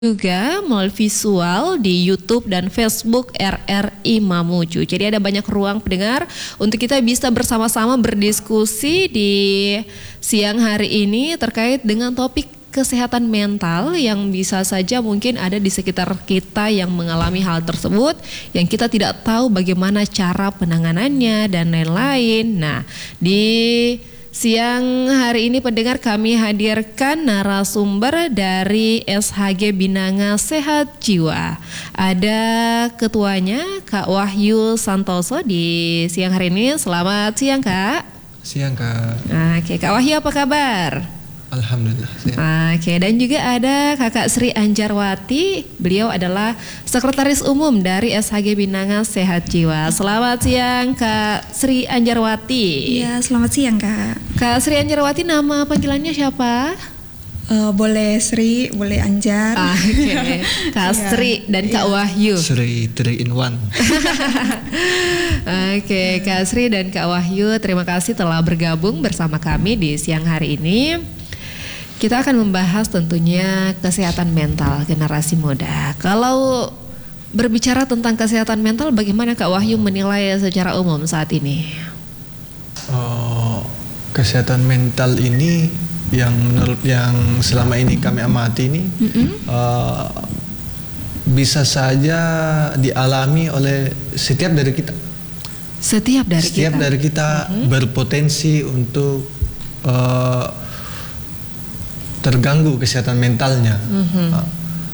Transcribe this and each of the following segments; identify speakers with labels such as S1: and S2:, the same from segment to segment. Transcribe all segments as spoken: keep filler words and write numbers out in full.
S1: juga melalui visual di YouTube dan Facebook R R I Mamuju. Jadi ada banyak ruang pendengar untuk kita bisa bersama-sama berdiskusi di siang hari ini terkait dengan topik kesehatan mental yang bisa saja mungkin ada di sekitar kita yang mengalami hal tersebut, yang kita tidak tahu bagaimana cara penanganannya dan lain-lain. Nah, di siang hari ini pendengar kami hadirkan narasumber dari S H G Binanga Sehat Jiwa. Ada ketuanya Kak Wahyu Santoso di siang hari ini. Selamat siang Kak.
S2: Siang Kak.
S1: Oke, Kak Wahyu apa kabar?
S2: Alhamdulillah. Siang.
S1: Oke, dan juga ada Kakak Sri Anjarwati. Beliau adalah Sekretaris Umum dari S H G Binanga Sehat Jiwa. Selamat siang Kak Sri Anjarwati.
S3: Iya, selamat siang Kak.
S1: Kak Sri Anjarwati, nama panggilannya siapa?
S3: Uh, boleh Sri, boleh Anjar.
S1: Ah, Oke, okay. Kak Sri dan Kak Wahyu.
S2: Sri three in one.
S1: Oke, okay, Kak Sri dan Kak Wahyu, terima kasih telah bergabung bersama kami di siang hari ini. Kita akan membahas tentunya kesehatan mental generasi muda. Kalau berbicara tentang kesehatan mental, bagaimana Kak Wahyu menilai secara umum saat ini?
S2: Oh, kesehatan mental ini yang menurut yang selama ini kami amati ini mm-hmm. uh, bisa saja dialami oleh setiap dari kita.
S1: Setiap dari
S2: setiap
S1: kita.
S2: dari kita mm-hmm. berpotensi untuk uh, terganggu kesehatan mentalnya. Mm-hmm. Uh,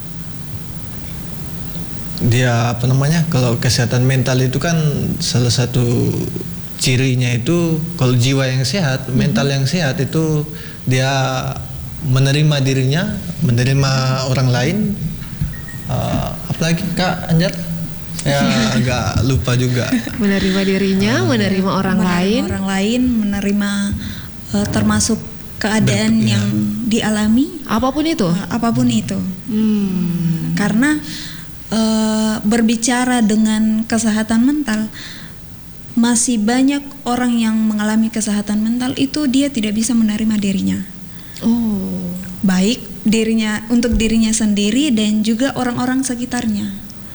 S2: dia apa namanya? Kalau kesehatan mental itu kan salah satu cirinya itu kalau jiwa yang sehat, mm-hmm. mental yang sehat itu dia menerima dirinya, menerima orang lain. Uh, apalagi Kak Anjar? Saya agak lupa juga.
S1: Menerima dirinya, uh, menerima orang
S3: menerima
S1: lain.
S3: Orang lain, menerima uh, termasuk keadaan Ber, yang ya. dialami.
S1: Apapun itu.
S3: Uh, apapun itu.
S1: Hmm.
S3: Karena uh, berbicara dengan kesehatan mental, masih banyak orang yang mengalami kesehatan mental itu dia tidak bisa menerima dirinya.
S1: Oh,
S3: baik dirinya untuk dirinya sendiri dan juga orang-orang sekitarnya.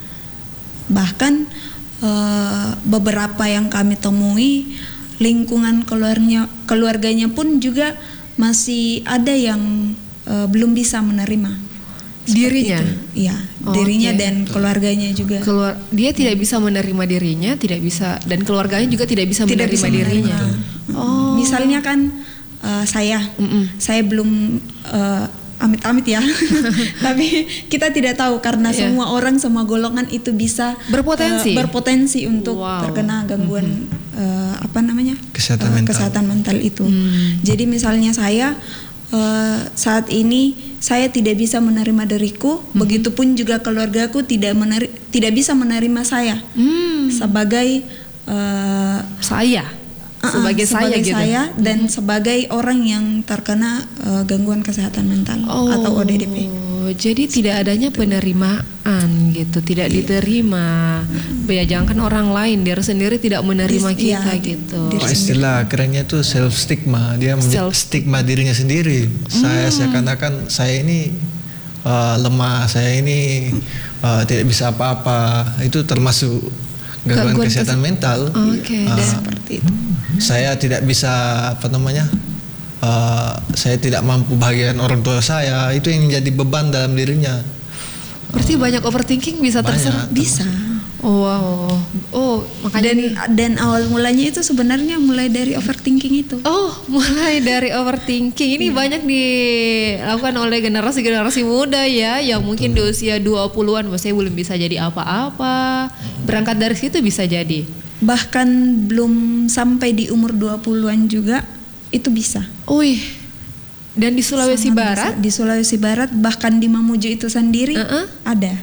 S3: Bahkan e, beberapa yang kami temui lingkungan keluarnya keluarganya pun juga masih ada yang e, belum bisa menerima
S1: dirinya,
S3: iya, oh, dirinya okay. dan keluarganya juga.
S1: Keluar, dia tidak bisa menerima dirinya, tidak bisa, dan keluarganya juga tidak bisa tidak menerima bisa dirinya.
S3: Menerima.
S1: Oh,
S3: misalnya kan uh, saya, Mm-mm. saya belum uh, amit-amit ya, tapi kita tidak tahu karena yeah. semua orang, semua golongan itu bisa
S1: berpotensi,
S3: uh, berpotensi untuk
S1: wow.
S3: terkena gangguan mm-hmm. uh, apa namanya
S2: kesehatan
S3: uh,
S2: mental.
S3: kesehatan mental itu.
S1: Mm.
S3: Jadi misalnya saya Uh, saat ini saya tidak bisa menerima diriku, mm-hmm. begitupun juga keluargaku tidak meneri- tidak bisa menerima saya mm. sebagai uh,
S1: saya,
S3: uh-uh,
S1: sebagai,
S3: sebagai
S1: saya,
S3: saya
S1: gitu.
S3: dan
S1: mm-hmm.
S3: sebagai orang yang terkena uh, gangguan kesehatan mental
S1: oh,
S3: atau O D D P.
S1: Jadi tidak adanya penerimaan gitu, tidak yeah. diterima. Mm. Ya jangankan orang lain, dia sendiri tidak menerima Dis, kita ya, gitu.
S2: Oh, istilah kerennya itu self stigma, dia self stigma dirinya sendiri. Mm. Saya seakan-akan saya ini uh, lemah, saya ini uh, tidak bisa apa-apa. Itu termasuk gangguan Gangguan kesehatan kes- mental.
S1: Oke, okay,
S2: uh,
S3: seperti itu.
S2: Saya tidak bisa apa namanya? Uh, saya tidak mampu bahagiakan orang tua saya, itu yang menjadi beban dalam dirinya.
S1: Berarti uh, banyak overthinking bisa terserah?
S3: Bisa.
S1: Oh, wow. Oh, makanya
S3: dan
S1: nih.
S3: dan awal mulanya itu sebenarnya mulai dari overthinking itu.
S1: Oh, mulai dari overthinking. Ini hmm. banyak dilakukan oleh generasi-generasi muda ya, yang mungkin di usia dua puluhan masih belum bisa jadi apa-apa. Berangkat dari situ bisa jadi.
S3: Bahkan belum sampai di umur dua puluhan juga itu bisa.
S1: Wih. Dan di Sulawesi
S3: Sangat
S1: Barat?
S3: Bisa. Di Sulawesi Barat bahkan di Mamuju itu sendiri uh-uh. ada.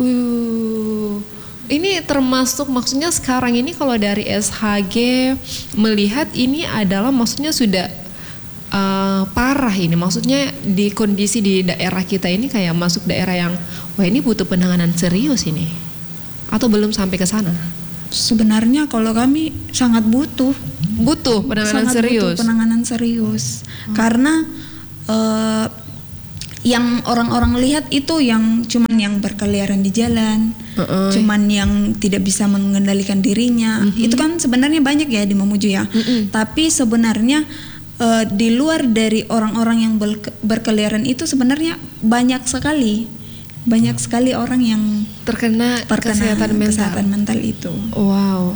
S1: Uh. Ini termasuk maksudnya sekarang ini kalau dari S H G melihat ini adalah maksudnya sudah uh, parah ini. Maksudnya di kondisi di daerah kita ini kayak masuk daerah yang wah ini butuh penanganan serius ini. Atau belum sampai ke sana?
S3: Sebenarnya kalau kami sangat butuh
S1: butuh penanganan
S3: sangat
S1: serius.
S3: Butuh penanganan serius. Hmm. Karena uh, yang orang-orang lihat itu yang cuman yang berkeliaran di jalan, uh-uh. cuman yang tidak bisa mengendalikan dirinya. Uh-huh. Itu kan sebenarnya banyak ya di Mamuju ya. Uh-uh. Tapi sebenarnya uh, di luar dari orang-orang yang ber- berkeliaran itu sebenarnya banyak sekali, banyak sekali orang yang
S1: terkena, terkena kesehatan mental.
S3: kesehatan mental itu.
S1: Wow.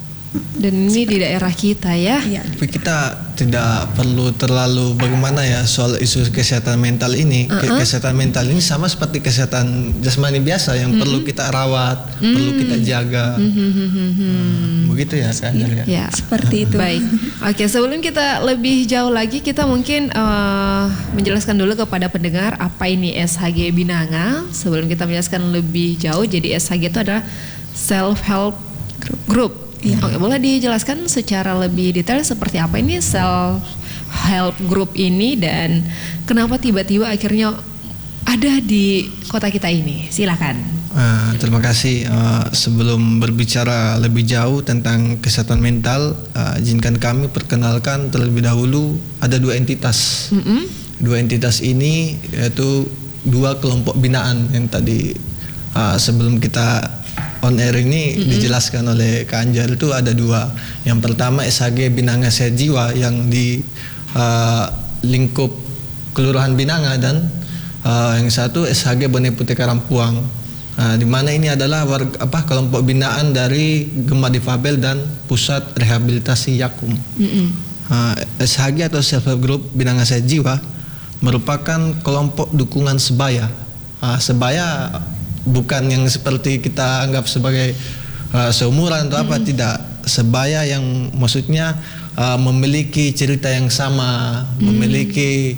S1: Dan ini di daerah kita ya.
S3: Iya.
S2: Tapi kita tidak perlu terlalu bagaimana ya soal isu kesehatan mental ini. Uh-uh. Kesehatan mental ini sama seperti kesehatan jasmani biasa yang mm-hmm. perlu kita rawat, mm-hmm. perlu kita jaga. Mm-hmm. Hmm, begitu ya kan?
S3: Ya,
S2: ya.
S3: Seperti itu.
S1: Baik. Oke, sebelum kita lebih jauh lagi, kita mungkin uh, menjelaskan dulu kepada pendengar apa ini S H G Binanga. Sebelum kita menjelaskan lebih jauh, jadi S H G itu adalah self help group. Ya. Oke, boleh dijelaskan secara lebih detail seperti apa ini self help group ini dan kenapa tiba-tiba akhirnya ada di kota kita ini? Silakan.
S2: Uh, terima kasih. Uh, sebelum berbicara lebih jauh tentang kesehatan mental, uh, izinkan kami perkenalkan terlebih dahulu ada dua entitas. Mm-hmm. Dua entitas ini yaitu dua kelompok binaan yang tadi uh, sebelum kita on air ini mm-hmm. dijelaskan oleh Kak Anjar. Itu ada dua. Yang pertama S H G Binanga Sehat Jiwa yang di uh, lingkup Kelurahan Binanga dan uh, yang satu S H G Bone Putih Karampuang. Uh, di mana ini adalah warga, apa kelompok binaan dari Gema Difabel dan Pusat Rehabilitasi Yakum. Mm-hmm. Uh, S H G atau Self Help Group Binanga Sehat Jiwa merupakan kelompok dukungan sebaya. Uh, sebaya bukan yang seperti kita anggap sebagai uh, seumuran atau apa, hmm. tidak. Sebaya yang maksudnya uh, memiliki cerita yang sama, hmm. memiliki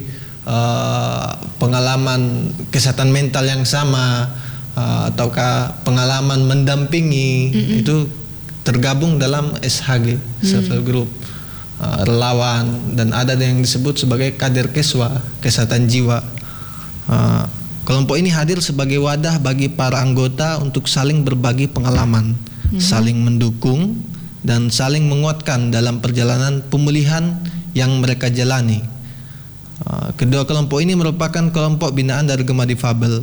S2: uh, pengalaman kesehatan mental yang sama, uh, ataukah pengalaman mendampingi, hmm. itu tergabung dalam S H G, hmm. Self Help Group, uh, relawan, dan ada yang disebut sebagai kader keswa, kesehatan jiwa. Uh, Kelompok ini hadir sebagai wadah bagi para anggota untuk saling berbagi pengalaman, hmm. saling mendukung, dan saling menguatkan dalam perjalanan pemulihan yang mereka jalani. Uh, kedua kelompok ini merupakan kelompok binaan dari Gema Difabel.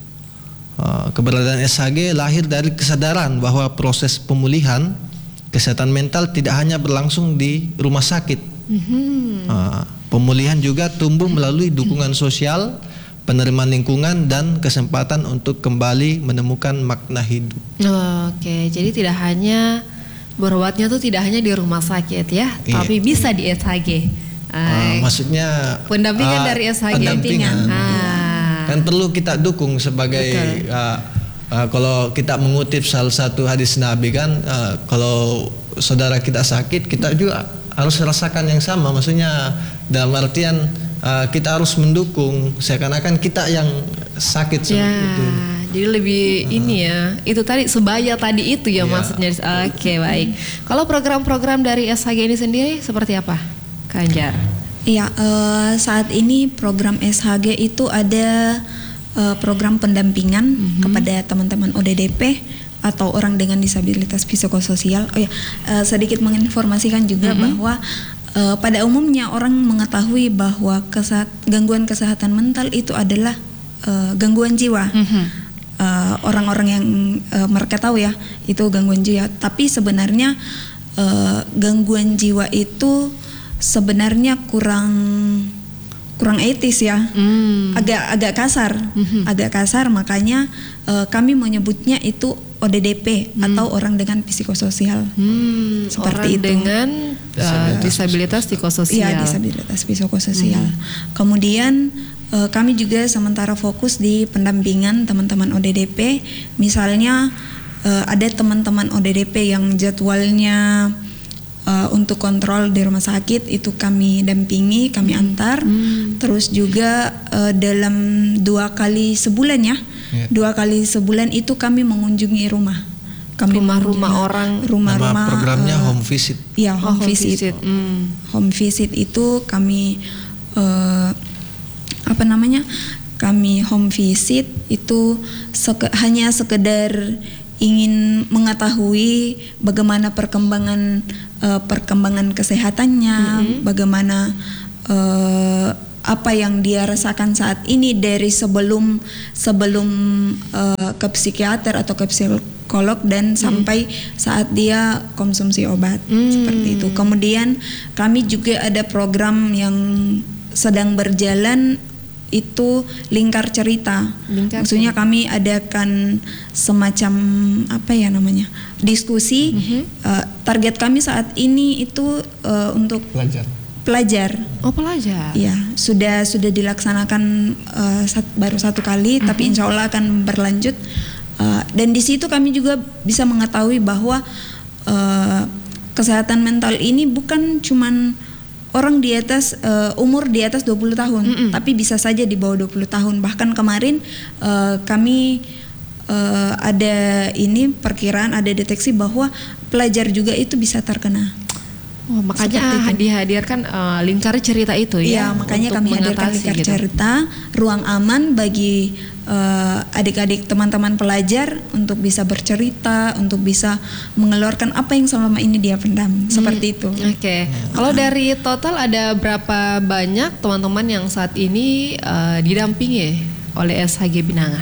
S2: Uh, keberadaan S H G lahir dari kesadaran bahwa proses pemulihan kesehatan mental tidak hanya berlangsung di rumah sakit. Hmm. Uh, pemulihan juga tumbuh melalui dukungan sosial, penerimaan lingkungan, dan kesempatan untuk kembali menemukan makna hidup.
S1: Oke, jadi tidak hanya berobatnya tuh tidak hanya di rumah sakit ya, iya. tapi bisa di S H G.
S2: Uh, maksudnya
S1: pendampingan uh, dari S H G.
S2: Pendampingan.
S1: Ah.
S2: Kan perlu kita dukung sebagai uh, uh, kalau kita mengutip salah satu hadis Nabi kan, uh, kalau saudara kita sakit, kita juga harus rasakan yang sama. Maksudnya dalam artian Uh, kita harus mendukung, seakan-akan kita yang sakit seperti
S1: ya,
S2: itu.
S1: Jadi lebih uh, ini ya, itu tadi sebaya tadi itu ya, ya. maksudnya. Oke, okay, baik. Kalau program-program dari S H G ini sendiri seperti apa, Kak Anjar?
S3: Iya, uh, saat ini program S H G itu ada uh, program pendampingan mm-hmm. kepada teman-teman O D D P atau orang dengan disabilitas psikososial. Oh ya, uh, sedikit menginformasikan juga mm-hmm. bahwa Uh, pada umumnya orang mengetahui bahwa kesehat, gangguan kesehatan mental itu adalah uh, gangguan jiwa. Mm-hmm. Uh, orang-orang yang uh, mereka tahu ya itu gangguan jiwa. Tapi sebenarnya uh, gangguan jiwa itu sebenarnya kurang kurang etis ya, mm. agak agak kasar, mm-hmm. agak kasar. Makanya uh, kami menyebutnya itu O D D P hmm. atau orang dengan psikososial. Hmm, seperti
S1: orang
S3: itu.
S1: Dengan uh, disabilitas psikososial.
S3: Iya, disabilitas psikososial. Hmm. Kemudian uh, kami juga sementara fokus di pendampingan teman-teman O D D P. Misalnya uh, ada teman-teman O D D P yang jadwalnya uh, untuk kontrol di rumah sakit, itu kami dampingi, kami antar. Hmm. Terus juga uh, dalam dua kali sebulan ya. Yeah. Dua kali sebulan itu kami mengunjungi rumah, kami
S1: rumah-rumah orang,
S3: rumah-rumah.
S2: Programnya
S3: uh,
S2: home visit.
S3: Iya, home,
S1: oh,
S3: visit.
S1: visit. Mm.
S3: Home visit itu kami uh, apa namanya? Kami home visit itu seke, hanya sekedar ingin mengetahui bagaimana perkembangan uh, perkembangan kesehatannya, mm-hmm. bagaimana uh, apa yang dia rasakan saat ini dari sebelum sebelum uh, ke psikiater atau ke psikolog dan hmm. sampai saat dia konsumsi obat hmm. seperti itu. Kemudian kami juga ada program yang sedang berjalan itu lingkar cerita. Lingkar Maksudnya cerita. Kami adakan semacam apa ya namanya diskusi. Mm-hmm. Uh, target kami saat ini itu uh, untuk
S2: pelajar.
S3: Pelajar.
S1: Oh pelajar.
S3: Ya sudah sudah dilaksanakan uh, sat, baru satu kali, mm-hmm. tapi insya Allah akan berlanjut. Uh, dan di situ kami juga bisa mengetahui bahwa uh, kesehatan mental ini bukan cuman orang di atas uh, umur di atas dua puluh tahun, mm-mm. tapi bisa saja di bawah dua puluh tahun. Bahkan kemarin uh, kami uh, ada ini perkiraan, ada deteksi bahwa pelajar juga itu bisa terkena.
S1: Oh, makanya dihadirkan uh, lingkar cerita itu ya.
S3: Iya, makanya kami hadirkan lingkar gitu. cerita, ruang aman bagi uh, adik-adik teman-teman pelajar untuk bisa bercerita, untuk bisa mengeluarkan apa yang selama ini dia pendam, hmm. seperti itu.
S1: Oke. Okay. Kalau uh-huh. dari total ada berapa banyak teman-teman yang saat ini uh, didampingi oleh S H G Binanga?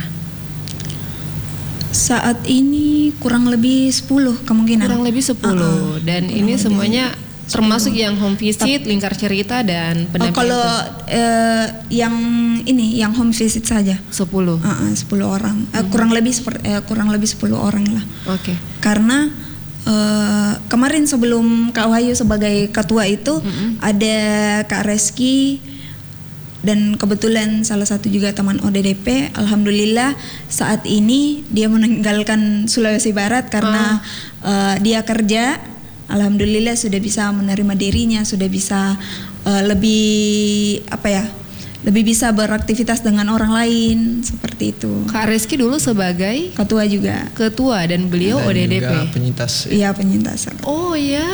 S3: Saat ini kurang lebih sepuluh kemungkinan.
S1: Kurang lebih sepuluh. Uh-huh. Dan kurang ini semuanya termasuk yang home visit, lingkar cerita dan pendampingan.
S3: Oh, kalau uh, yang ini yang home visit saja
S1: sepuluh.
S3: Uh, uh, sepuluh orang. Uh, hmm. kurang lebih uh, kurang lebih sepuluh orang lah.
S1: Oke. Okay.
S3: Karena uh, kemarin sebelum Kak Wahyu sebagai ketua itu hmm. ada Kak Reski dan kebetulan salah satu juga teman O D D P. Alhamdulillah saat ini dia meninggalkan Sulawesi Barat karena oh. uh, dia kerja. Alhamdulillah sudah bisa menerima dirinya, sudah bisa uh, lebih apa ya, lebih bisa beraktivitas dengan orang lain seperti itu.
S1: Kak Reski dulu sebagai
S3: ketua juga.
S1: Ketua dan beliau dan O D D P.
S2: Juga penyintas.
S3: Iya penyintas.
S1: Oh ya.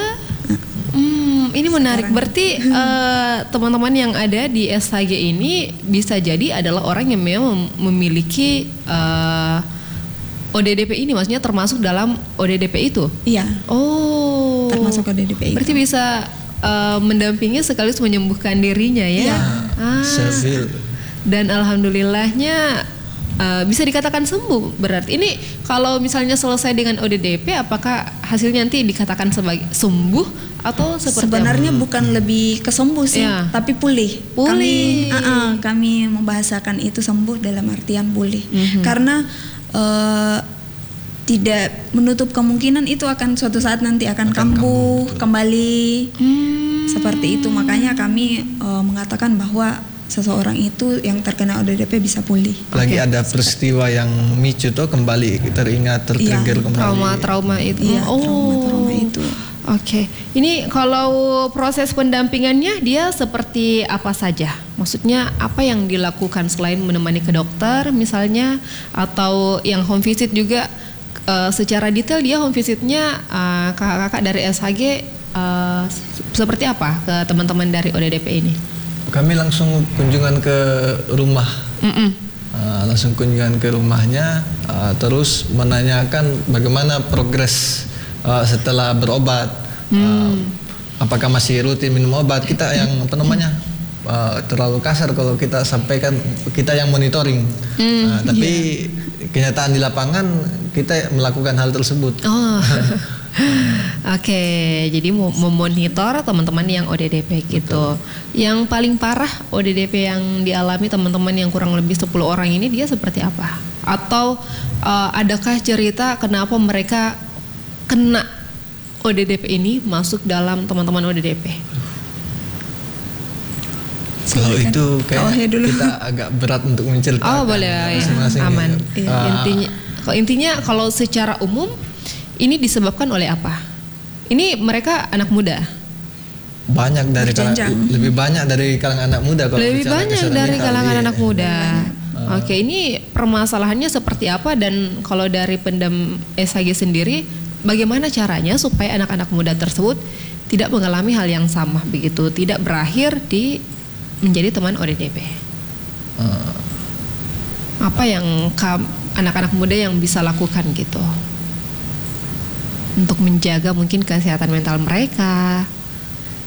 S1: Hmm, ini menarik. Berarti uh, teman-teman yang ada di S H G ini bisa jadi adalah orang yang memang memiliki uh, O D D P ini, maksudnya termasuk dalam O D D P itu?
S3: Iya.
S1: Oh.
S3: Termasuk O D D P itu.
S1: Berarti bisa uh, mendampingi sekaligus menyembuhkan dirinya ya?
S3: Iya.
S1: Ah. Dan alhamdulillahnya uh, bisa dikatakan sembuh. Berarti ini kalau misalnya selesai dengan O D D P, apakah hasilnya nanti dikatakan sebagai sembuh atau seperti
S3: sebenarnya
S1: apa?
S3: Bukan lebih kesembuh sih, ya. Tapi pulih.
S1: Pulih.
S3: Kami, uh-uh, kami membahasakan itu sembuh dalam artian pulih. Mm-hmm. Karena Uh, tidak menutup kemungkinan itu akan suatu saat nanti akan, akan kambuh, kambuh kembali hmm. seperti itu. Makanya kami uh, mengatakan bahwa seseorang itu yang terkena O D D P bisa pulih.
S2: Lagi okay. ada peristiwa yang micu tuh kembali teringat, tertrigger ya. kembali.
S1: Trauma-trauma itu.
S3: Iya,
S1: oh.
S3: trauma-trauma itu.
S1: Oke, okay. Ini kalau proses pendampingannya dia seperti apa saja? Maksudnya apa yang dilakukan selain menemani ke dokter misalnya, atau yang home visit juga uh, secara detail dia home visitnya uh, kakak-kakak dari S H G uh, seperti apa ke teman-teman dari O D D P ini?
S2: Kami langsung kunjungan ke rumah, uh, langsung kunjungan ke rumahnya, uh, terus menanyakan bagaimana progres Uh, setelah berobat, hmm. uh, apakah masih rutin minum obat. Kita yang apa namanya uh, terlalu kasar kalau kita sampaikan kita yang monitoring, hmm, uh, tapi yeah. kenyataan di lapangan kita melakukan hal tersebut.
S1: Oh. Oke, okay, jadi memonitor teman-teman yang O D D P gitu. Betul. Yang paling parah O D D P yang dialami teman-teman yang kurang lebih sepuluh orang ini dia seperti apa? Atau uh, adakah cerita kenapa mereka kena O D D P ini masuk dalam teman-teman O D D P?
S2: Kalau itu kayak kita agak berat untuk menceritakan.
S1: Oh boleh, ya. Aman. Ya. Uh, intinya, kalau intinya kalau secara umum ini disebabkan oleh apa? Ini mereka anak muda.
S2: Banyak dari kalangan, lebih banyak dari kalangan anak muda. Kalau
S1: lebih banyak dari kalangan iya. anak muda.
S2: Uh.
S1: Oke, ini permasalahannya seperti apa, dan kalau dari pendam S H G sendiri, bagaimana caranya supaya anak-anak muda tersebut tidak mengalami hal yang sama begitu, tidak berakhir di menjadi teman O D D P? Uh. Apa yang anak-anak muda yang bisa lakukan gitu untuk menjaga mungkin kesehatan mental mereka?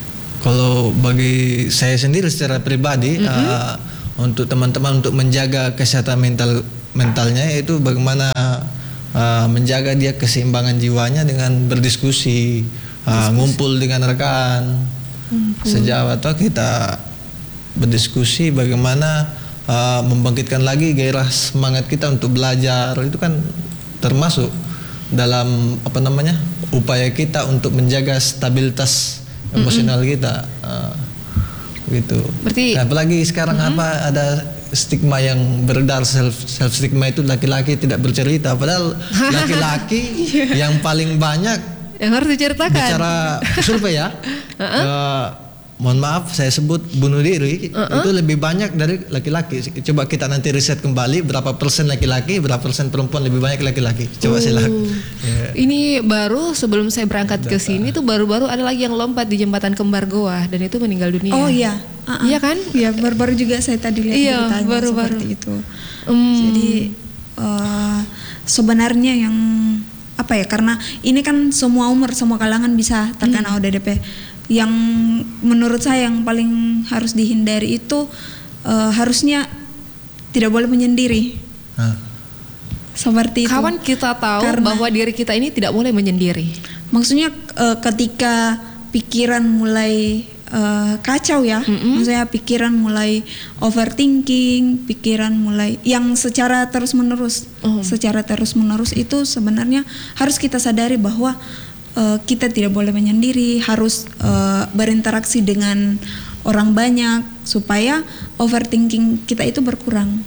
S2: Kalau bagi saya sendiri secara pribadi, mm-hmm. uh, untuk teman-teman untuk menjaga kesehatan mental mentalnya itu bagaimana uh, menjaga dia keseimbangan jiwanya dengan berdiskusi, uh, ngumpul dengan rekan ngumpul. Sejauh atau kita berdiskusi bagaimana uh, membangkitkan lagi gairah semangat kita untuk belajar, itu kan termasuk dalam apa namanya upaya kita untuk menjaga stabilitas emosional mm-hmm. kita, uh, gitu. Berarti, nah, apalagi sekarang mm-hmm. apa ada stigma yang beredar, self self stigma itu laki-laki tidak bercerita, padahal laki-laki yang paling banyak
S1: yang harus diceritakan.
S2: Bicara survei ya, uh-uh. uh, mohon maaf saya sebut bunuh diri uh-uh. itu lebih banyak dari laki-laki. Coba kita nanti riset kembali berapa persen laki-laki, berapa persen perempuan, lebih banyak laki-laki. Coba uh. silakan.
S1: Yeah. Ini baru sebelum saya berangkat ke sini tuh baru-baru ada lagi yang lompat di jembatan Kembar Goa dan itu meninggal dunia.
S3: Oh iya. Uh-uh.
S1: Iya kan?
S3: Iya, baru-baru juga saya tadi lihat
S1: iya,
S3: beritanya
S1: baru-baru.
S3: seperti itu.
S1: Um.
S3: Jadi uh, sebenarnya yang apa ya? Karena ini kan semua umur, semua kalangan bisa terkena hmm. O D D P. Yang menurut saya yang paling harus dihindari itu uh, harusnya tidak boleh menyendiri.
S2: Huh.
S3: Seperti itu.
S1: Kapan kita tahu karena, bahwa diri kita ini tidak boleh menyendiri?
S3: Maksudnya uh, ketika pikiran mulai uh, kacau ya, mm-hmm. maksudnya pikiran mulai overthinking, pikiran mulai yang secara terus-menerus, mm. secara terus-menerus itu sebenarnya harus kita sadari bahwa Uh, kita tidak boleh menyendiri, harus uh, berinteraksi dengan orang banyak supaya overthinking kita itu berkurang.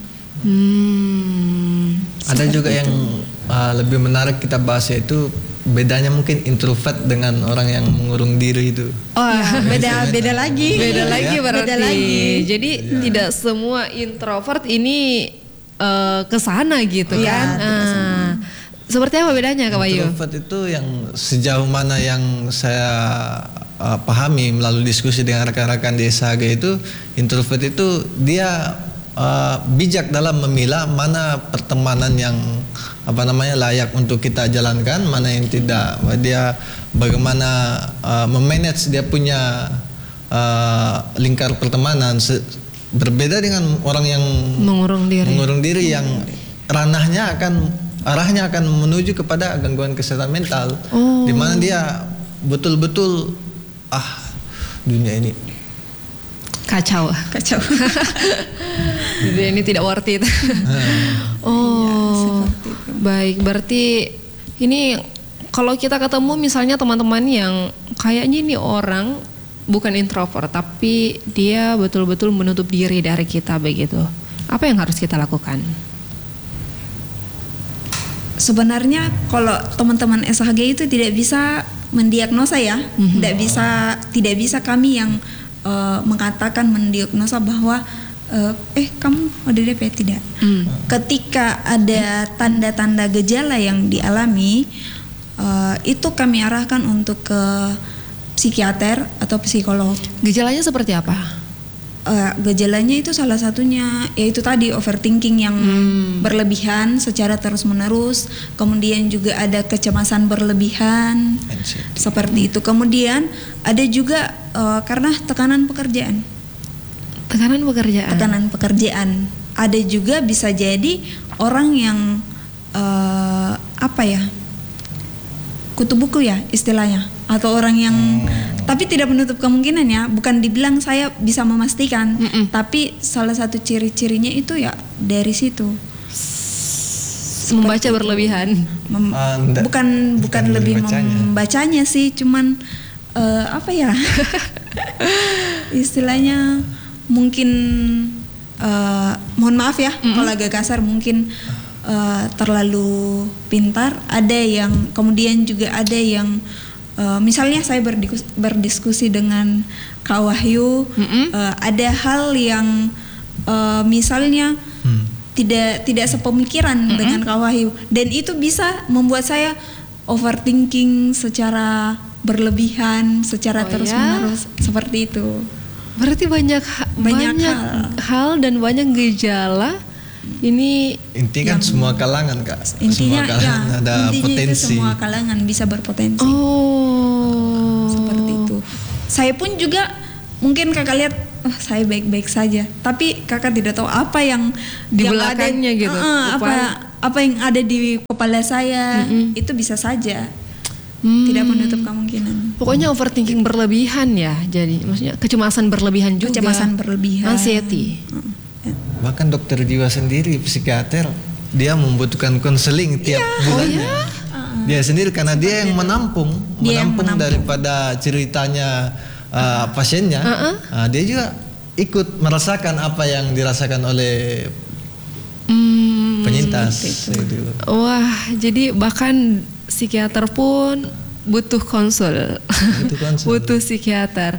S1: Hmm,
S2: Ada juga itu. Yang uh, lebih menarik kita bahas yaitu bedanya mungkin introvert dengan orang yang mengurung diri itu.
S3: Oh, ya, beda beda lagi.
S1: Beda lagi berarti.
S3: Beda lagi.
S1: Jadi ya. Tidak semua introvert ini uh, kesana gitu
S3: ya,
S1: kan? Uh, Seperti apa bedanya Kak Bayu?
S2: Introvert itu yang sejauh mana yang saya uh, pahami melalui diskusi dengan rekan-rekan di S H G itu, introvert itu dia uh, bijak dalam memilah mana pertemanan yang apa namanya layak untuk kita jalankan, mana yang tidak. Dia bagaimana uh, memanage dia punya uh, lingkar pertemanan. Se- berbeda dengan orang yang
S1: mengurung diri,
S2: mengurung diri yang ranahnya akan arahnya akan menuju kepada gangguan kesehatan mental, oh. di mana dia betul-betul ah dunia ini
S1: kacau,
S3: kacau,
S1: dunia ini tidak worth it. Oh, ya, baik, berarti ini kalau kita ketemu misalnya teman-teman yang kayaknya ini orang bukan introvert tapi dia betul-betul menutup diri dari kita begitu, apa yang harus kita lakukan?
S3: Sebenarnya kalau teman-teman S H G itu tidak bisa mendiagnosa ya, mm-hmm. tidak bisa tidak bisa kami yang uh, mengatakan mendiagnosa bahwa uh, eh kamu O D D P tidak. Mm. Ketika ada tanda-tanda gejala yang dialami, uh, itu kami arahkan untuk ke psikiater atau psikolog.
S1: Gejalanya seperti apa?
S3: Uh, gejalanya itu salah satunya yaitu tadi overthinking yang hmm. berlebihan secara terus-menerus, kemudian juga ada kecemasan berlebihan seperti itu. Kemudian ada juga uh, karena tekanan pekerjaan.
S1: Tekanan pekerjaan.
S3: Tekanan pekerjaan. Ada juga bisa jadi orang yang uh, apa ya? Kutu buku ya istilahnya, atau orang yang hmm. tapi tidak menutup kemungkinan ya, bukan dibilang saya bisa memastikan, Mm-mm. tapi salah satu ciri-cirinya itu ya dari situ.
S1: Membaca berlebihan.
S3: Mem- uh, bukan bukan, bukan lebih membacanya. membacanya sih, cuman uh, apa ya? Istilahnya mungkin uh, mohon maaf ya mm-hmm. kalau agak kasar, mungkin uh, terlalu pintar. Ada yang kemudian juga ada yang Uh, misalnya saya berdiskusi, berdiskusi dengan Kak Wahyu, mm-hmm. uh, ada hal yang uh, misalnya mm. tidak tidak sepemikiran mm-hmm. dengan Kak Wahyu, dan itu bisa membuat saya overthinking secara berlebihan, secara oh terus-menerus ya? Seperti itu.
S1: Berarti banyak banyak, banyak hal. hal dan banyak gejala. Ini
S2: intinya kan semua kalangan Kak.
S3: Intinya
S2: semua kalangan
S3: ya,
S2: ada
S3: intinya
S2: potensi.
S3: Itu semua kalangan bisa berpotensi.
S1: Oh.
S3: Seperti itu. Saya pun juga mungkin kakak lihat, oh saya baik-baik saja, tapi kakak tidak tahu apa yang
S1: Di
S3: yang
S1: belakangnya
S3: ada,
S1: gitu,
S3: uh, apa
S1: kepala.
S3: apa yang ada di kepala saya.
S1: Mm-mm.
S3: Itu bisa saja,
S1: Hmm.
S3: tidak menutup kemungkinan.
S1: Pokoknya overthinking berlebihan ya, jadi maksudnya kecemasan berlebihan juga.
S3: Kecemasan berlebihan.
S1: Anxiety.
S3: Uh, ya.
S2: Bahkan dokter jiwa sendiri, psikiater, dia membutuhkan konseling tiap bulannya.
S1: Oh, ya?
S2: Dia sendiri karena dia yang menampung,
S3: Dia yang
S2: menampung
S3: menampung.
S2: daripada ceritanya uh, pasiennya.
S1: Uh-uh.
S2: Uh, dia juga ikut merasakan apa yang dirasakan oleh
S1: Hmm.
S2: penyintas. Gitu.
S1: Wah, jadi bahkan psikiater pun butuh konsul,
S2: Butuh konsul.
S1: butuh psikiater.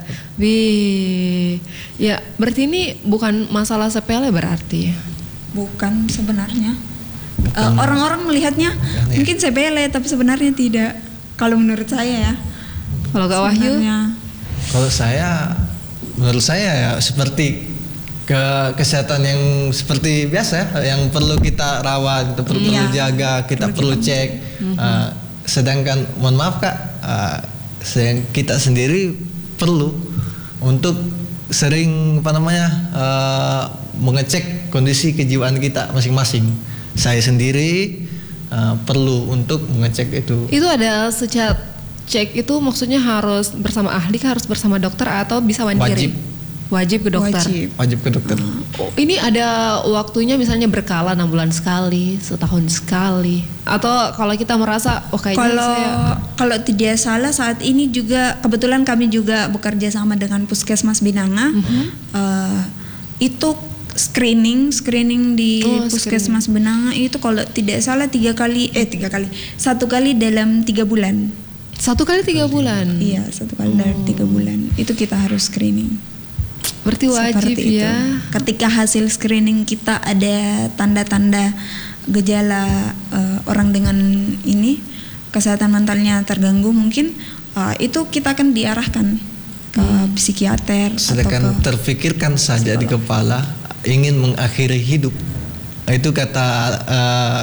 S1: Wih, ya berarti ini bukan masalah sepele berarti.
S3: Bukan sebenarnya.
S2: Bukan.
S3: Eh, orang-orang melihatnya
S2: Bukan, ya.
S3: mungkin sepele, tapi sebenarnya tidak. Kalau menurut saya ya.
S1: Kalau Kak Wahyu,
S3: Sebenarnya.
S2: Kalau saya, menurut saya ya seperti ke kesehatan yang seperti biasa, yang perlu kita rawat, kita perlu, perlu
S3: Iya.
S2: jaga, kita perlu cek. Uh, sedangkan, mohon maaf kak, uh, sedang- kita sendiri perlu untuk sering apa namanya uh, mengecek kondisi kejiwaan kita masing-masing. Saya sendiri uh, perlu untuk mengecek itu.
S1: itu ada secara cek itu maksudnya harus bersama ahli, kah? Harus bersama dokter atau bisa mandiri?
S2: Wajib.
S1: Wajib ke dokter.
S3: Wajib.
S2: Wajib ke dokter.
S1: Oh, ini ada waktunya misalnya berkala enam bulan sekali, setahun sekali, atau kalau kita merasa oh kayaknya
S3: Kalau
S1: saya
S3: kalau tidak salah saat ini juga kebetulan kami juga bekerja sama dengan Puskesmas Binanga. Eh, itu screening screening di
S1: Oh,
S3: Puskesmas Binanga itu kalau tidak salah tiga kali eh tiga kali satu kali dalam tiga bulan.
S1: satu kali tiga bulan.
S3: Iya, satu kali dalam tiga bulan itu kita harus screening.
S1: Berarti wajib
S3: Seperti itu.
S1: ya.
S3: Ketika hasil screening kita ada tanda-tanda gejala eh, orang dengan ini kesehatan mentalnya terganggu mungkin eh, itu kita akan diarahkan ke psikiater
S2: Sedangkan
S3: atau ke
S2: terfikirkan saja di kepala ingin mengakhiri hidup. Itu kata eh,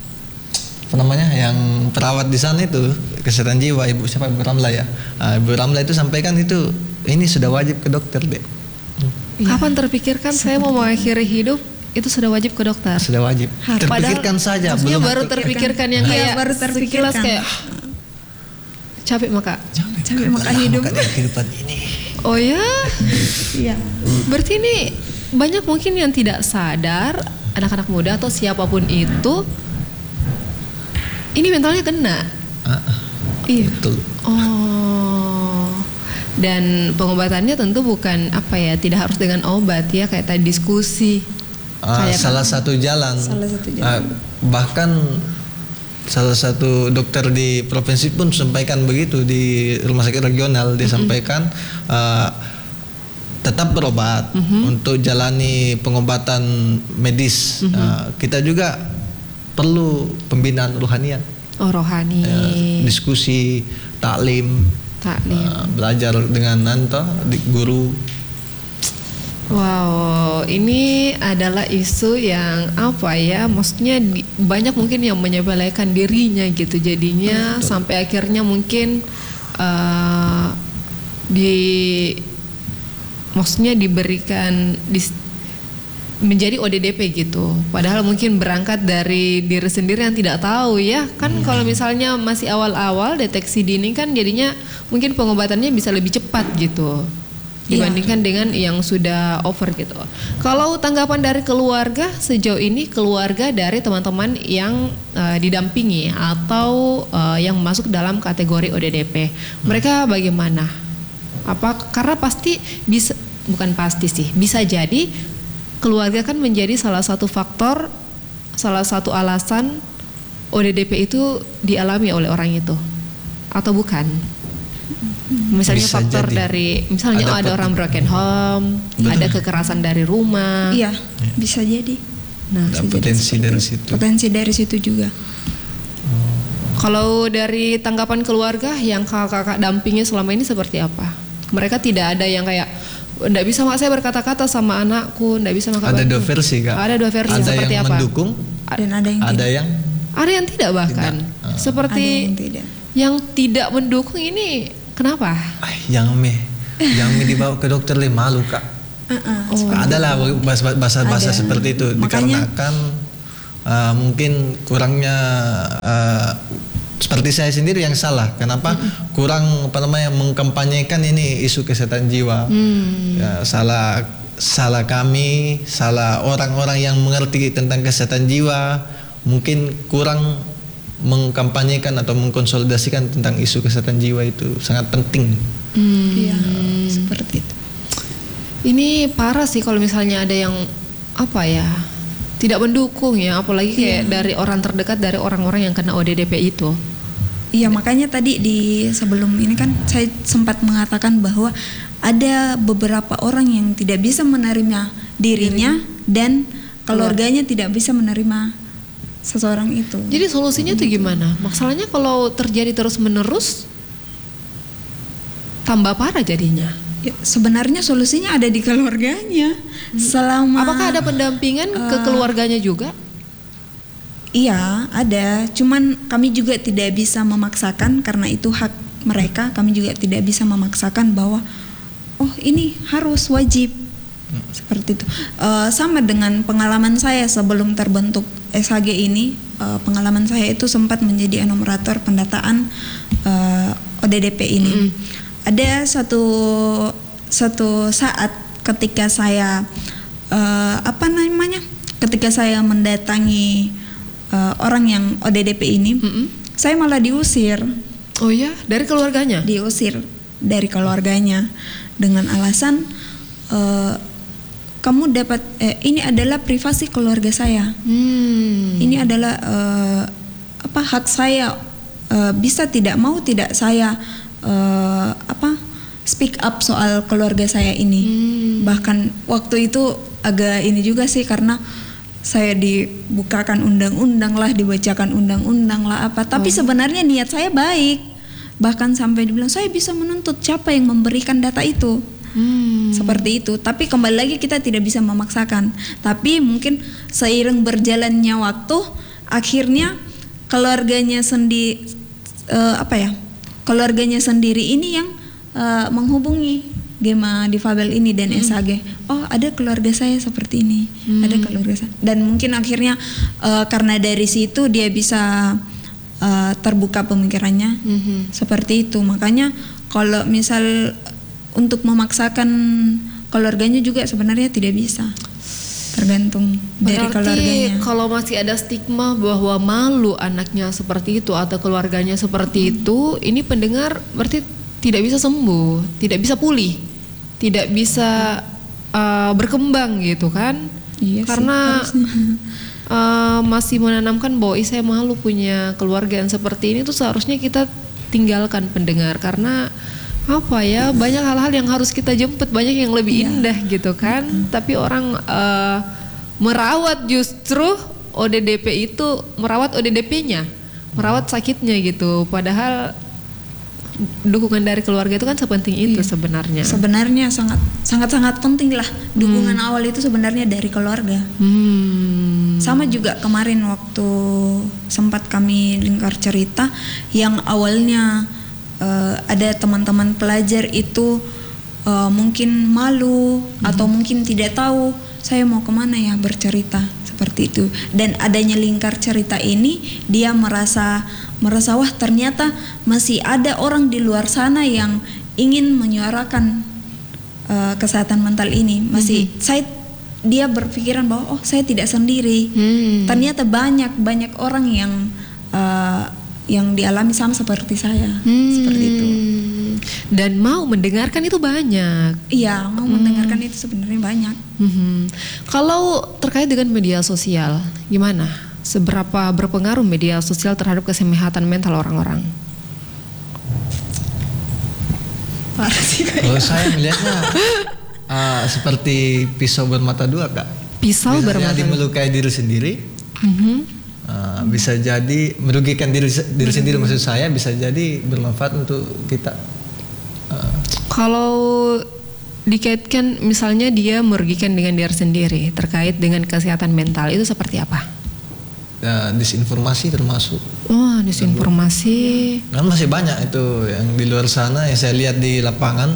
S2: apa namanya yang perawat di sana itu kesehatan jiwa, Ibu siapa Ibu Ramla ya. Ah, Ibu Ramla itu sampaikan itu ini sudah wajib ke dokter deh.
S1: Kapan terpikirkan saya mau mengakhiri hidup itu sudah wajib ke dokter.
S2: Sudah wajib.
S3: Harus.
S2: Terpikirkan saja
S1: Maksudnya
S2: belum
S1: baru
S2: ter-
S1: terpikirkan yang
S3: Iya,
S1: kayak
S3: baru
S1: sekilas
S3: terpikirkan.
S1: kayak capek maka.
S3: capek maka hidup.
S2: Makan kehidupan ini.
S1: Oh ya,
S3: Iya.
S1: berarti ini banyak mungkin yang tidak sadar anak-anak muda atau siapapun itu ini mentalnya kena.
S2: Ah, ah,
S1: Iya.
S2: betul.
S1: Oh. Dan pengobatannya tentu bukan apa ya, tidak harus dengan obat ya, kayak tadi diskusi.
S2: Ah,
S1: Kayak-
S2: salah satu jalan.
S3: Salah satu jalan.
S2: Ah, bahkan salah satu dokter di provinsi pun sampaikan begitu di rumah sakit regional, dia sampaikan ah, tetap berobat untuk jalani pengobatan medis. Ah, kita juga perlu pembinaan rohanian,
S1: Oh rohani,
S2: eh, diskusi, taklim,
S1: taklim.
S2: ah, belajar dengan nanto di guru.
S1: Wow, ini adalah isu yang apa ya? Maksudnya di- banyak mungkin yang menyepelekan dirinya gitu, jadinya sampai akhirnya mungkin eh, di, maksudnya diberikan dis- menjadi O D D P gitu. Padahal mungkin berangkat dari diri sendiri yang tidak tahu ya. Kan kalau misalnya masih awal-awal deteksi dini kan jadinya mungkin pengobatannya bisa lebih cepat gitu dibandingkan dengan yang sudah over gitu. Kalau tanggapan dari keluarga sejauh ini, keluarga dari teman-teman yang eh, didampingi atau eh, yang masuk dalam kategori O D D P, mereka bagaimana? Apa karena pasti bisa, bukan pasti sih, bisa jadi keluarga kan menjadi salah satu faktor, salah satu alasan O D D P itu dialami oleh orang itu, atau bukan? Misalnya
S2: Bisa
S1: faktor
S2: jadi.
S1: dari, misalnya
S2: Ada
S1: oh, ada
S2: pot-
S1: orang broken home,
S2: Betul.
S1: ada kekerasan dari rumah.
S3: Iya, bisa jadi.
S1: Nah,
S2: Ada
S3: Bisa jadi
S2: potensi
S3: seperti
S2: dari
S3: itu.
S2: situ.
S3: Potensi dari situ juga.
S1: kalau dari tanggapan keluarga yang kakak-kakak dampingi selama ini seperti apa? Mereka tidak ada yang kayak nggak bisa mak saya berkata-kata sama anakku, nggak bisa mak
S2: Ada
S1: bantu."
S2: dua versi kak.
S1: Ada dua versi
S2: Ada
S1: seperti
S2: yang
S1: apa?
S2: mendukung,
S3: Dan ada yang
S2: ada
S3: tidak.
S2: yang
S1: Ada yang tidak bahkan.
S2: Tidak.
S1: Seperti
S3: Ada yang tidak.
S1: yang tidak mendukung ini kenapa?
S2: ah, yang meh Yang dibawa ke dokter le malu kak.
S3: Uh-uh,
S1: Oh.
S2: Adalah bahasa-bahasa
S3: Ada.
S2: seperti itu.
S3: Makanya-
S2: Dikarenakan uh, mungkin kurangnya uh, seperti saya sendiri yang salah. Kenapa kurang apa namanya mengkampanyekan ini isu kesehatan jiwa?
S1: Hmm.
S2: Ya, salah salah kami, salah orang-orang yang mengerti tentang kesehatan jiwa, mungkin kurang mengkampanyekan atau mengkonsolidasikan tentang isu kesehatan jiwa itu sangat penting.
S1: Hmm.
S3: Iya, seperti itu.
S1: Ini parah sih kalau misalnya ada yang apa ya tidak mendukung ya, apalagi kayak dari orang terdekat, dari orang-orang yang kena O D D P itu.
S3: Iya, makanya tadi di sebelum ini kan saya sempat mengatakan bahwa ada beberapa orang yang tidak bisa menerima dirinya dan keluarganya tidak bisa menerima seseorang itu.
S1: Jadi solusinya tuh gimana? Masalahnya kalau terjadi terus-menerus tambah parah jadinya.
S3: Ya, sebenarnya solusinya ada di keluarganya. Selama
S1: Apakah ada pendampingan ke keluarganya juga?
S3: Iya, ada. Cuman kami juga tidak bisa memaksakan karena itu hak mereka. Kami juga tidak bisa memaksakan bahwa oh ini harus wajib seperti itu. Eh, sama dengan pengalaman saya sebelum terbentuk S H G ini, eh, pengalaman saya itu sempat menjadi enumerator pendataan eh, O D D P ini.
S1: Mm.
S3: Ada satu satu saat ketika saya eh, apa namanya? Ketika saya mendatangi uh, orang yang O D D P ini,
S1: Mm-mm.
S3: saya malah diusir,
S1: Oh ya, dari keluarganya?
S3: diusir dari keluarganya dengan alasan uh, kamu dapat eh, ini adalah privasi keluarga saya,
S1: Hmm.
S3: ini adalah uh, apa hak saya, uh, bisa tidak mau tidak saya uh, apa speak up soal keluarga saya ini.
S1: Hmm.
S3: Bahkan waktu itu agak ini juga sih karena saya dibukakan undang-undang lah, dibacakan undang-undang lah apa. Tapi
S1: Oh.
S3: sebenarnya niat saya baik. Bahkan sampai dibilang saya bisa menuntut siapa yang memberikan data itu.
S1: Hmm.
S3: Seperti itu. Tapi kembali lagi kita tidak bisa memaksakan. Tapi mungkin seiring berjalannya waktu, akhirnya keluarganya sendiri apa ya? Keluarganya sendiri ini yang uh, menghubungi Gema Difabel ini dan S H G. Oh, ada keluarga saya seperti ini.
S1: Hmm.
S3: Ada keluarga saya. Dan mungkin akhirnya uh, karena dari situ dia bisa uh, terbuka pemikirannya.
S1: Mhm.
S3: Seperti itu. Makanya kalau misal untuk memaksakan keluarganya juga sebenarnya tidak bisa. Tergantung dari
S1: Berarti
S3: keluarganya.
S1: kalau masih ada stigma bahwa malu anaknya seperti itu atau keluarganya seperti itu, ini pendengar berarti tidak bisa sembuh, tidak bisa pulih, tidak bisa uh, berkembang gitu kan?
S3: Iya sih,
S1: Karena
S3: harusnya.
S1: uh, masih menanamkan bahwa "Ih, saya malu punya keluarga yang seperti ini", tuh seharusnya kita tinggalkan pendengar, karena apa ya, banyak hal-hal yang harus kita jemput, banyak yang lebih indah gitu kan. Tapi orang uh, merawat justru O D D P itu, merawat O D D P-nya, merawat sakitnya gitu. Padahal dukungan dari keluarga itu kan sepenting itu
S3: Iya.
S1: sebenarnya.
S3: Sebenarnya sangat sangat sangat penting lah dukungan awal itu sebenarnya dari keluarga.
S1: Hmm.
S3: Sama juga kemarin waktu sempat kami lingkar cerita yang awalnya uh, ada teman-teman pelajar itu uh, mungkin malu atau mungkin tidak tahu saya mau kemana ya bercerita seperti itu. Dan adanya lingkar cerita ini dia merasa merasa wah ternyata masih ada orang di luar sana yang ingin menyuarakan uh, kesehatan mental ini. Masih saya dia berpikiran bahwa oh saya tidak sendiri.
S1: Hmm.
S3: Ternyata banyak banyak orang yang uh, yang dialami sama seperti saya.
S1: Hmm.
S3: Seperti itu.
S1: Dan mau mendengarkan itu banyak.
S3: Iya, mau mendengarkan itu sebenarnya banyak.
S1: Mhm. Kalau terkait dengan media sosial, gimana? Seberapa berpengaruh media sosial terhadap kesehatan mental orang-orang?
S3: Parah sih kayak.
S2: Kalau saya melihatnya uh, seperti pisau bermata dua kak.
S1: Pisau
S2: Bisa
S1: bermata
S2: jadi
S1: dua.
S2: melukai diri sendiri,
S1: Mhm.
S2: uh, bisa jadi merugikan diri diri sendiri, maksud saya bisa jadi bermanfaat untuk kita. Uh,
S1: Kalau dikaitkan misalnya dia merugikan dengan diri sendiri terkait dengan kesehatan mental, itu seperti apa?
S2: uh, disinformasi termasuk.
S1: Oh, disinformasi.
S2: Kan masih banyak itu yang di luar sana yang saya lihat di lapangan,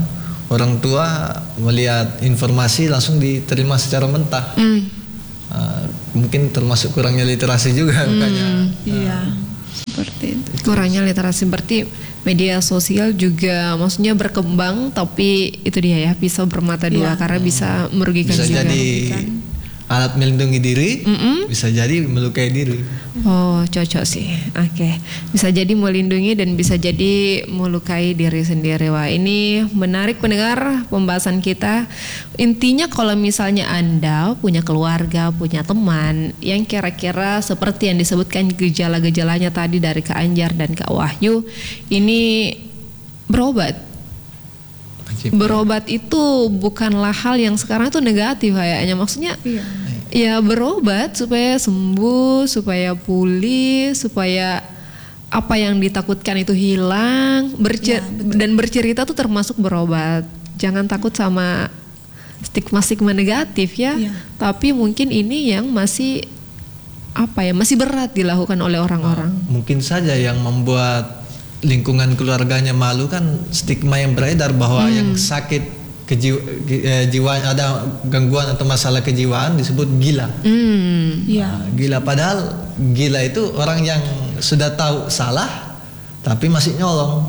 S2: orang tua melihat informasi langsung diterima secara mentah.
S1: Mm.
S2: Uh, mungkin termasuk kurangnya literasi juga,
S1: Mm.
S2: makanya.
S3: Iya, seperti itu.
S1: Kurangnya literasi, berarti media sosial juga maksudnya berkembang, tapi itu dia ya, pisau bermata dua,
S3: Iya.
S1: karena bisa merugikan
S2: Bisa
S1: juga.
S2: jadi alat melindungi diri,
S1: Mm-mm.
S2: bisa jadi melukai diri.
S1: Oh, cocok sih. Oke. Bisa jadi melindungi dan bisa jadi melukai diri sendiri. Wah, ini menarik pendengar pembahasan kita. Intinya kalau misalnya Anda punya keluarga, punya teman yang kira-kira seperti yang disebutkan gejala-gejalanya tadi dari Kak Anjar dan Kak Wahyu, ini berobat. Berobat itu bukanlah hal yang sekarang itu negatif kayaknya. Maksudnya
S3: Iya.
S1: ya berobat supaya sembuh, supaya pulih, supaya apa yang ditakutkan itu hilang. Bercer-
S3: Ya, betul.
S1: dan bercerita tuh termasuk berobat. Jangan takut sama stigma-stigma negatif ya.
S3: Ya.
S1: Tapi mungkin ini yang masih apa ya, masih berat dilakukan oleh orang-orang.
S2: Mungkin saja yang membuat lingkungan keluarganya malu kan stigma yang beredar bahwa
S1: Hmm.
S2: yang sakit kejiwa, eh, jiwa ada gangguan atau masalah kejiwaan disebut gila.
S1: Hmm.
S3: Iya.
S2: Nah, gila padahal gila itu orang yang sudah tahu salah tapi masih nyolong.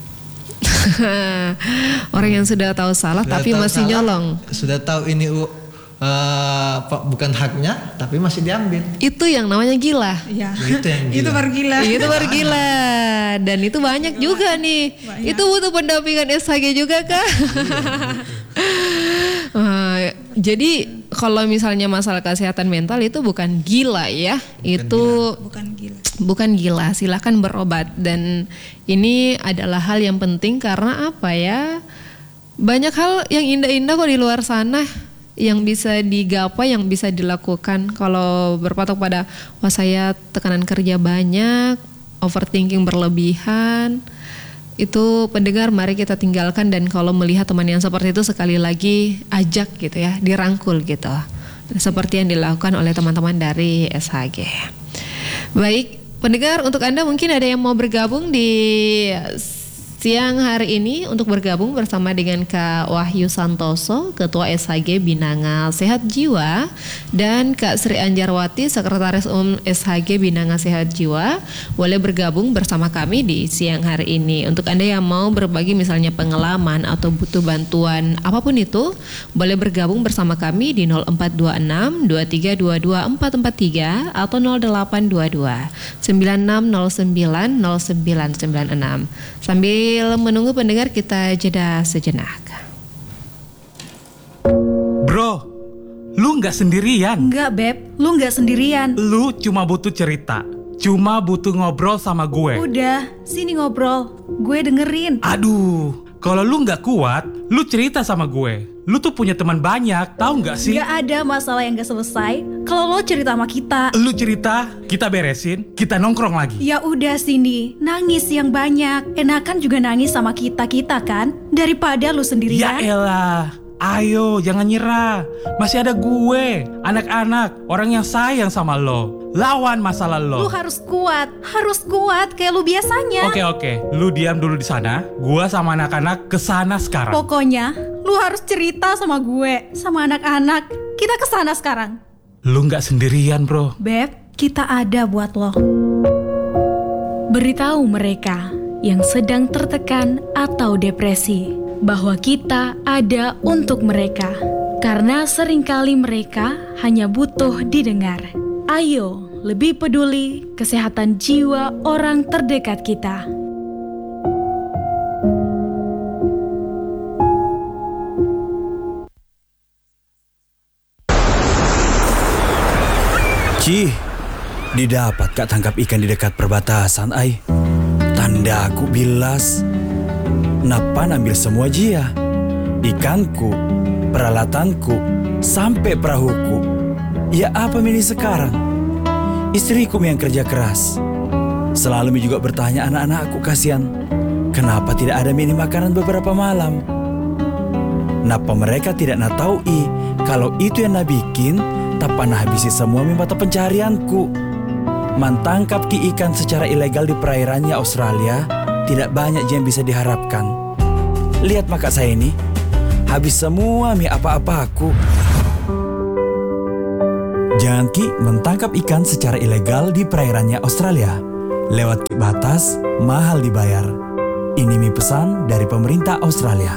S1: Orang yang sudah tahu salah
S2: Sudah
S1: tapi
S2: tahu
S1: masih
S2: salah,
S1: nyolong.
S2: Sudah tahu ini uh, apa, bukan haknya tapi masih diambil.
S1: Itu yang namanya gila.
S3: Iya.
S2: Itu yang gila.
S3: Itu baru gila.
S1: Itu baru gila. Dan itu banyak juga nih.
S3: Banyak.
S1: Itu butuh pendampingan S H G juga kah? Ah, jadi kalau misalnya masalah kesehatan mental itu bukan gila ya. Itu
S3: Bukan gila.
S1: bukan gila. Silakan berobat. Dan ini adalah hal yang penting karena apa ya? Banyak hal yang indah-indah kok di luar sana yang bisa digapai, yang bisa dilakukan. Kalau berpatok pada wah saya tekanan kerja banyak, overthinking berlebihan, itu pendengar mari kita tinggalkan. Dan kalau melihat teman yang seperti itu sekali lagi ajak gitu ya, dirangkul gitu, seperti yang dilakukan oleh teman-teman dari S H G. Baik pendengar, untuk Anda mungkin ada yang mau bergabung di siang hari ini untuk bergabung bersama dengan Kak Wahyu Santoso, Ketua S H G Binanga Sehat Jiwa, dan Kak Sri Anjarwati, Sekretaris Umum S H G Binanga Sehat Jiwa, boleh bergabung bersama kami di siang hari ini. Untuk Anda yang mau berbagi misalnya pengalaman atau butuh bantuan apapun itu, boleh bergabung bersama kami di nol empat dua enam dua tiga dua dua empat empat tiga atau nol delapan dua dua sembilan enam nol sembilan nol sembilan sembilan enam. Sambil menunggu pendengar, kita jeda sejenak.
S4: Bro, lu nggak sendirian.
S5: Enggak, Beb. Lu nggak sendirian.
S4: Lu cuma butuh cerita. Cuma butuh ngobrol sama gue.
S5: Udah, sini ngobrol. Gue dengerin.
S4: Aduh, kalau lu nggak kuat, lu cerita sama gue. Lu tuh punya teman banyak, tahu nggak sih?
S5: Nggak ada masalah yang nggak selesai kalau lo cerita sama kita.
S4: Lu cerita, kita beresin, kita nongkrong lagi.
S5: Ya udah sini, nangis yang banyak. Enakan juga nangis sama kita-kita kan? Daripada lu
S4: Ya
S5: sendirian.
S4: elah, ayo jangan nyerah. Masih ada gue, anak-anak, orang yang sayang sama lo. Lawan masalah
S5: Lu
S4: lo.
S5: harus kuat, harus kuat kayak lu biasanya.
S4: Oke oke, lu diam dulu di sana. Gua sama anak-anak kesana sekarang.
S5: Pokoknya, lu harus cerita sama gue, sama anak-anak. Kita kesana sekarang.
S4: Lu nggak sendirian bro.
S5: Beb, kita ada buat lo. Beritahu mereka yang sedang tertekan atau depresi bahwa kita ada untuk mereka. Karena seringkali mereka hanya butuh didengar. Ayo, lebih peduli kesehatan jiwa orang terdekat kita.
S6: Cih, didapat kak tangkap ikan di dekat perbatasan ay. Tanda aku bilas. Napa ambil semua jia? Ikanku, peralatanku, sampai perahuku. Ya apa ini sekarang? Istriku yang kerja keras. Selalu mi juga bertanya anak-anakku kasihan. Kenapa tidak ada mini makanan beberapa malam? Napa mereka tidak nak tahu i kalau itu yang nak bikin tak pernah habisi semua mata pencarianku. Mantangkap ki ikan secara ilegal di perairannya Australia tidak banyak yang bisa diharapkan. Lihat maka saya ini, habis semua mie apa-apaku. Jangan Ki mentangkap ikan secara ilegal di perairannya Australia. Lewat batas, mahal dibayar. Ini mie pesan dari pemerintah Australia.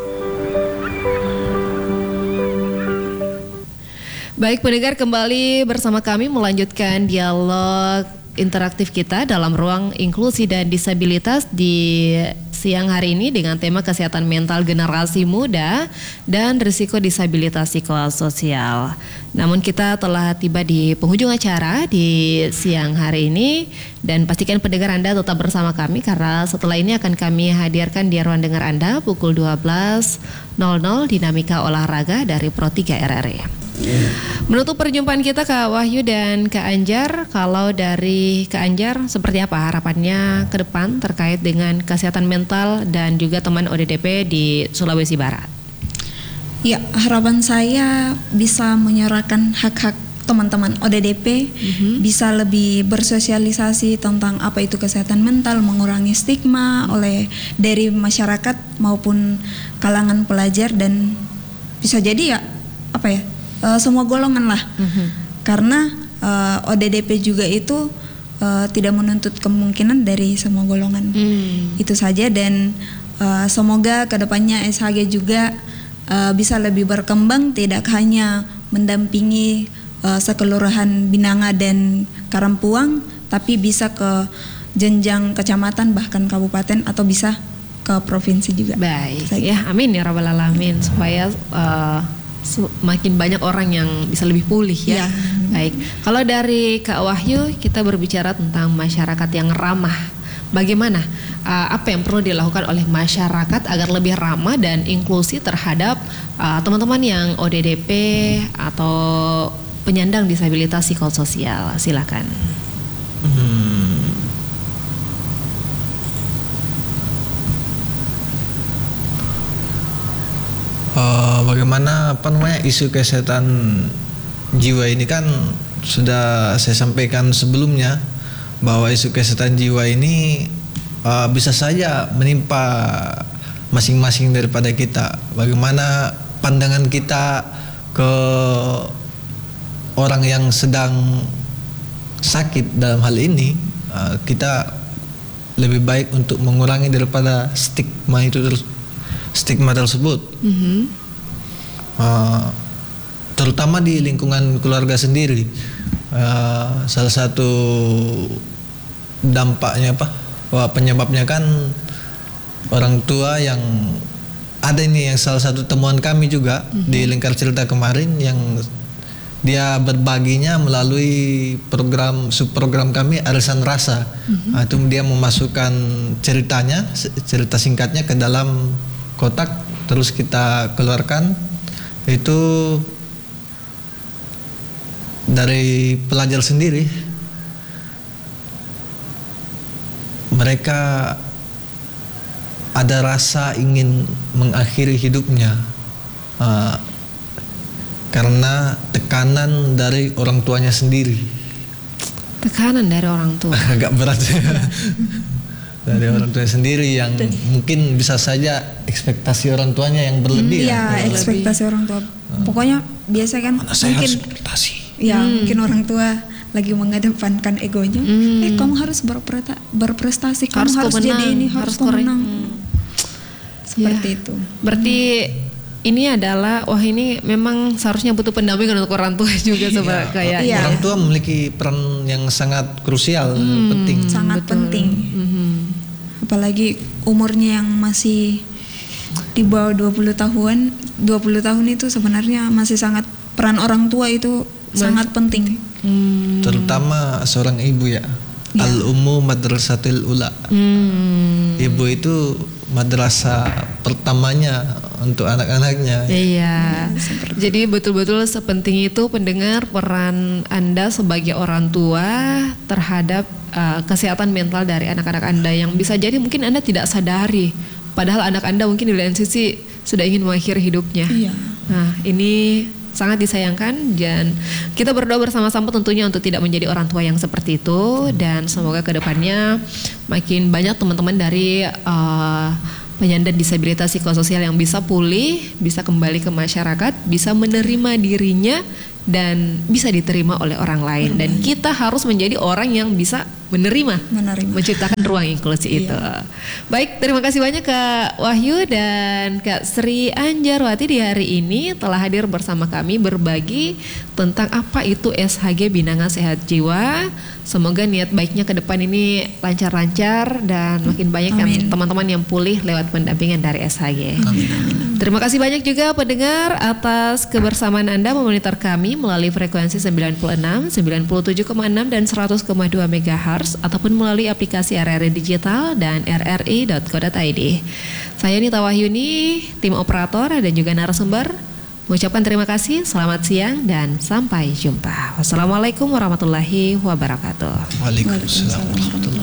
S1: Baik pendengar, kembali bersama kami melanjutkan dialog interaktif kita dalam ruang inklusi dan disabilitas di siang hari ini dengan tema kesehatan mental generasi muda dan risiko disabilitas psikososial. Namun kita telah tiba di penghujung acara di siang hari ini dan pastikan pendengar Anda tetap bersama kami karena setelah ini akan kami hadirkan di ruang dengar Anda pukul dua belas nol nol dinamika olahraga dari Pro tiga R R I. Menutup perjumpaan kita Kak Wahyu dan Kak Anjar, kalau dari Kak Anjar seperti apa harapannya ke depan terkait dengan kesehatan mental dan juga teman O D D P di Sulawesi Barat?
S3: Ya, harapan saya bisa menyuarakan hak-hak teman-teman O D D P, mm-hmm. bisa lebih bersosialisasi tentang apa itu kesehatan mental, mengurangi stigma oleh dari masyarakat maupun kalangan pelajar dan bisa jadi ya apa ya uh, semua golongan lah, mm-hmm. karena uh, O D D P juga itu uh, tidak menuntut kemungkinan dari semua golongan, mm. itu saja dan uh, semoga kedepannya S H G juga Uh, bisa lebih berkembang, tidak hanya mendampingi uh, sekelurahan Binanga dan Karampuang, tapi bisa ke jenjang kecamatan bahkan kabupaten atau bisa ke provinsi juga.
S1: Baik, ya amin ya rabbal alamin supaya uh, semakin banyak orang yang bisa lebih pulih ya. Ya. Baik, kalau dari Kak Wahyu kita berbicara tentang masyarakat yang ramah. Bagaimana uh, apa yang perlu dilakukan oleh masyarakat agar lebih ramah dan inklusi terhadap uh, teman-teman yang O D D P atau penyandang disabilitas psikososial? Silakan. Hmm.
S2: Uh, bagaimana apa namanya isu kesehatan jiwa ini kan sudah saya sampaikan sebelumnya, bahwa isu kesehatan jiwa ini uh, bisa saja menimpa masing-masing daripada kita. Bagaimana pandangan kita ke orang yang sedang sakit dalam hal ini, uh, kita lebih baik untuk mengurangi daripada stigma itu stigma tersebut, mm-hmm. uh, terutama di lingkungan keluarga sendiri. Uh, salah satu dampaknya apa? Wah, penyebabnya kan orang tua yang ada ini yang salah satu temuan kami juga mm-hmm. di Lingkar Cerita kemarin yang dia berbaginya melalui program subprogram kami Arisan Rasa. Mm-hmm. Nah, itu dia memasukkan ceritanya, cerita singkatnya ke dalam kotak, terus kita keluarkan itu dari pelajar sendiri. Mereka ada rasa ingin mengakhiri hidupnya uh, karena tekanan dari orang tuanya sendiri.
S1: Tekanan dari orang tua.
S2: Agak berat ya. Dari orang tua sendiri yang mungkin bisa saja ekspektasi orang tuanya yang berlebih.
S3: Iya, ya, ekspektasi orang tua. Pokoknya biasa kan
S2: Mana saya
S3: mungkin
S2: harus prestasi.
S3: Ya,
S1: hmm.
S3: mungkin orang tua lagi mengedepankan egonya. Hmm. Eh, kamu harus berpreta, berprestasi, kamu harus, harus jadi ini, harus kau menang. Hmm. Seperti ya. Itu.
S1: Berarti ini adalah wah ini memang seharusnya butuh pendampingan untuk orang tua juga sebenarnya kayak
S3: iya.
S2: Orang tua memiliki peran yang sangat krusial, hmm, penting.
S3: Sangat
S1: betul.
S3: penting.
S1: Mm-hmm.
S3: Apalagi umurnya yang masih di bawah dua puluh tahun, dua puluh tahun itu sebenarnya masih sangat, peran orang tua itu Mas, sangat penting.
S2: Hmm. Terutama seorang ibu ya. Ya. Al-Ummu Madrasatil Ula. Hmm. Ibu itu madrasah pertamanya untuk anak-anaknya.
S1: Iya. Hmm, jadi betul-betul sepenting itu pendengar peran Anda sebagai orang tua terhadap uh, kesehatan mental dari anak-anak Anda yang bisa jadi mungkin Anda tidak sadari. Padahal anak Anda mungkin di lain sisi sudah ingin mengakhiri hidupnya.
S3: Iya.
S1: Nah, ini sangat disayangkan dan kita berdoa bersama-sama tentunya untuk tidak menjadi orang tua yang seperti itu dan semoga kedepannya makin banyak teman-teman dari uh, penyandang disabilitas psikososial yang bisa pulih, bisa kembali ke masyarakat, bisa menerima dirinya dan bisa diterima oleh orang lain. Dan kita harus menjadi orang yang bisa menerima,
S3: Menerima.
S1: menciptakan ruang inklusi itu. Baik, terima kasih banyak Kak Wahyu dan Kak Sri Anjarwati di hari ini telah hadir bersama kami berbagi tentang apa itu S H G Binanga Sehat Jiwa. Semoga niat baiknya ke depan ini lancar-lancar dan makin banyak yang teman-teman yang pulih lewat pendampingan dari S H G.
S2: Amin.
S1: Terima kasih banyak juga pendengar atas kebersamaan Anda memonitor kami melalui frekuensi sembilan puluh enam, sembilan puluh tujuh koma enam dan seratus koma dua megahertz ataupun melalui aplikasi R R I Digital dan r r i dot co dot i d. Saya Nita Wahyuni, tim operator dan juga narasumber mengucapkan terima kasih, selamat siang dan sampai jumpa. Wassalamualaikum warahmatullahi wabarakatuh.
S2: Waalaikumsalam warahmatullahi wabarakatuh.